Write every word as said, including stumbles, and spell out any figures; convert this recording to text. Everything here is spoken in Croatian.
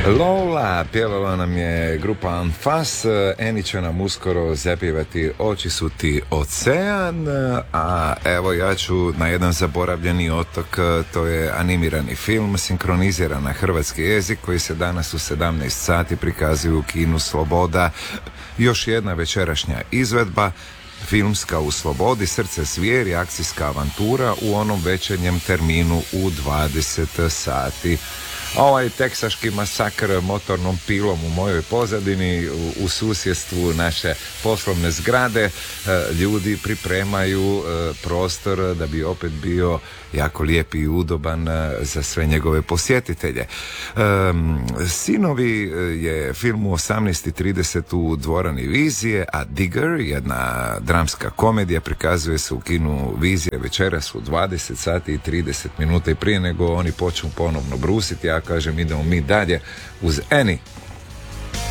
Lola pjevala nam je grupa Anfas. Eni će nam uskoro zapjevati Oči su ti ocean, a evo ja ću na jedan zaboravljeni otok. To je animirani film sinkroniziran na hrvatski jezik koji se danas u sedamnaest sati prikazuje u kinu Sloboda. Još jedna večerašnja izvedba, filmska u Slobodi, Srce zvijeri, akcijska avantura u onom večernjem terminu u dvadeset sati. Ovaj teksaški masakr motornom pilom u mojoj pozadini, u, u susjedstvu naše poslovne zgrade, e, ljudi pripremaju e, prostor da bi opet bio jako lijep i udoban e, za sve njegove posjetitelje. E, Sinovi je film u osamnaest i trideset u dvorani Vizije, a Digger, jedna dramska komedija, prikazuje se u kinu Vizije večeras u dvadeset sati i trideset minuta i prije nego oni počnu ponovno brusiti, ja kažem idemo mi dalje uz Eni.